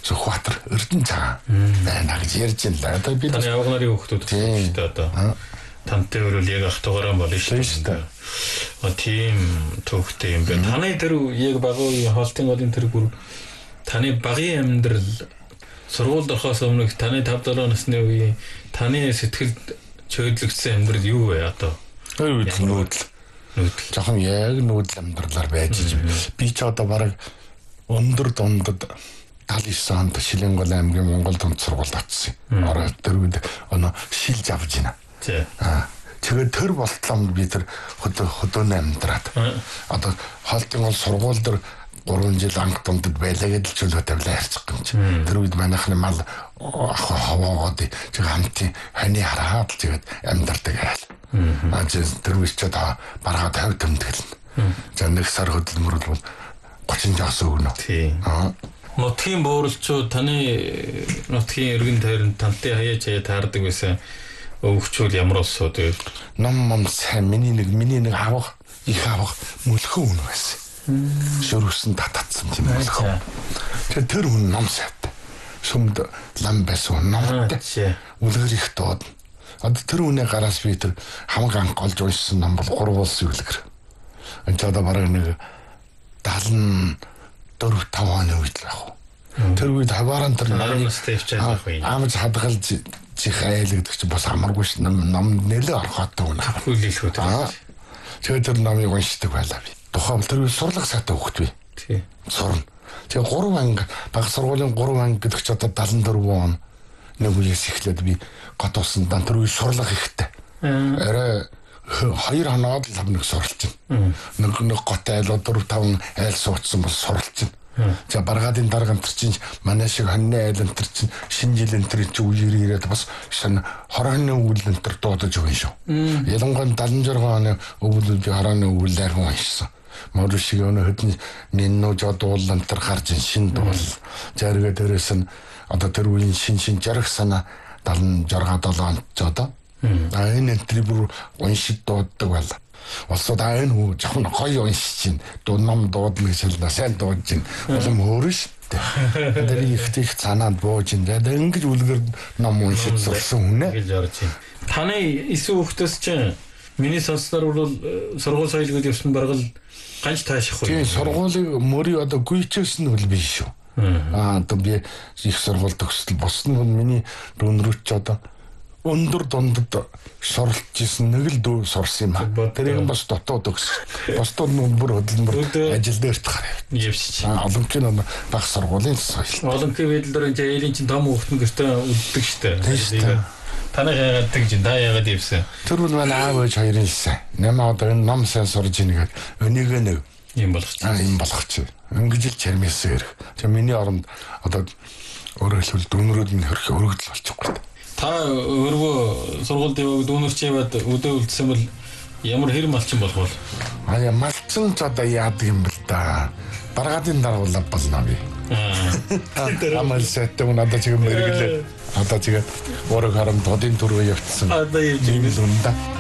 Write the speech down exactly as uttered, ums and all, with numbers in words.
Сүхбаатар Эрдэнэ цагаан байна гэж ярьж ин л. Одоо би таны авга нарын хүүхдүүд шүү дээ одоо. Тантай өрөөл яг ах тугаараа болно шүү дээ. А тийм төвхтэй юм байна. Таны тэр яг багын хоолтын голын тэр бүр таны багын амьдрал сургуульд орохоос өмнө таны five seven насны үеийн таны сэтгэлд чөлөөлөгдсөн амьдрал юу вэ одоо? Тэр үед нүүдэл. Нүүдэл. Жохон яг нүүдэл амьдралаар байж би ч одоо бараг өндөр дундад seventy-nine онд Шилэнгол аймгийн Монгол дунд сургуульд очсон. Ороо тэр үед өнөө шилж авж байна. Тий. Аа тэгээд тэр болтлоо би тэр хөдөөний амьдраад одоо хоолтын гол сургууль дээр three жил анги дундад байлаа гэдэл чөлөө тавилаа ярьчих юм чи. Тэр үед манайхны мал хаваагод чиг хамтын хани хараад тэгээд амьдардаг айл. Аа тэр үед ч одоо баргаа fifty тэмдэглэн. За нэг сар хөдөлмөрөл бол thirty жаас өгнө. Тий. Аа нутгийн бууралчуу таны нутгийн эргэн тойронд тантай хаяж хаяа таардаг байсан өвчүүл ямар усууд вэ? Ном мом сайн миний нэг миний нэг авах их авах мөлхөө үн байсан. Шөрөсөн татацсан тийм мөлхөө. Тэр тэр хүн ном сайтай. Сүмд лам байсан номтой. Үлгэр их доод. Одоо тэр үнэ гараас би тэр хамаг анх олж уншсан ном бол гурван улсын үлгэр. Энд одоо бараг нэг seventy-four five оны үед л ах. Тэр үед хавааран тэр амж хадгалж чих айлгдаг чи бас амаргүй ш ном нэлээ орхоотой үнэ. Хүлээлгүүд. Тэгээд тэр номыг уншдаг байлаа би. Тухайн тэр үед сурлах сайтай хөхт би. Тий. Сурна. Тэгээд three анги баг сургуулийн three анги гэдэг чи одоо seventy-four он нэг үеэс эхлээд би гот усан дан тэр үед сурлах ихтэй. Арай хоёр хоноод л нэг суралж байна. Нэг нэг гот айлууд four five айл суудсан бол суралж байна. За баргаадын дарга энэ чинь манай шиг хоньны айл энэ чинь шинэ жил энэ чи үеэр ирээд бас шинэ хорооны өвөл энэ дуудаж өгнө шүү. Ялангуяа seventy-six оны өвөл би хорооны өвөлээр уншсан. Мөр шиг өнө хэдэн нинноо жодуул энэ гарч шинэ дуул. Зэрэг дээрээс нь одоо тэр үеийн шин шин жарах санаа seventy-six seven онд жодоо. А энэ трибүр уншид дууддаг байла. Олсоо да энэ хүү жоохон гоё уншиж чинь ном дуудна гэж хэлнэ сайн дуудаж чинь улам өөрөө шүү дээ. Тэр их их цаанаад бууж ин даа ингэж үлгэр ном уншиж сурсан хүн ээ. Гэж орж байна. Таны эсвэ хөхтөс чинь миний сонсноор бол сургууль соёл гэж явсан баргал ганц тааших үү? Тийм сургуулийг мөрий одоо гүйчээс нь үл биш шүү. Аа одоо би их сургууль төгсөл босны нь миний дүүнрүүч одоо өндөр дундад суралж исэн нэг л дүү сурсан юм аа. Тэрийг бас дотоод өгс. Босдод нүмбэр хөдөлмөр ажил дээрт гарав. Явшиж. Аа олонхын баг сургуулийн соёл. Олонхын байдлаар энэ ээлийн чинь том хүүхдэн гэртээ үлддэг штэ. Танай яагаад тэгж та яагаад ивсэн? Тэр бол манай аав ээж хоёрын хэлсэн. Нэмээ одоо энэ ном сайн сурж ийн гэхэд өнийг нэг юм болгоч. Аа юм болгоч. Ингэж л чармээсээ ирэх. Тэгээ миний оронд одоо өөрөөр хэлбэл дүүнрүүд нь хөрх өргөдөл болчихгүй. Та өөрөө сургуульд яваг дүүнерч яваад өдөө үлдсэн бол ямар хэр малчин болох вэ? Аа малчин ч одоо яадаг юм бэл да. Баргаадын даргуулаа болно би. Аа. Амал сэттэй надад чиг мэргэлээ. Одоо чиг өөрөө харамт одын түрүү явцсан. Одоо юм юм л үнэ да.